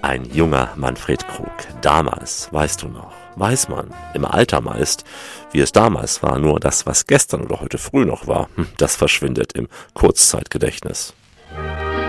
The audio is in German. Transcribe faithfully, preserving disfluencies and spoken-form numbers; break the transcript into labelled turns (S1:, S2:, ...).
S1: Ein junger Manfred Krug. Damals, weißt du noch, weiß man, im Alter meist, wie es damals war, nur das, was gestern oder heute früh noch war, das verschwindet im Kurzzeitgedächtnis.